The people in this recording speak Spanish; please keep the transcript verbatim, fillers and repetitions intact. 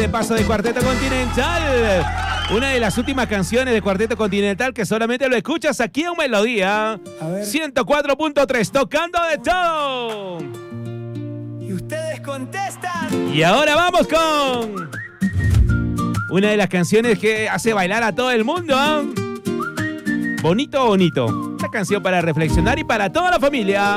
paso de Cuarteto Continental. Una de las últimas canciones de Cuarteto Continental que solamente lo escuchas aquí en Melodía. ciento cuatro punto tres, tocando de todo. Y ustedes contestan. Y ahora vamos con una de las canciones que hace bailar a todo el mundo. Bonito, bonito. Una canción para reflexionar y para toda la familia.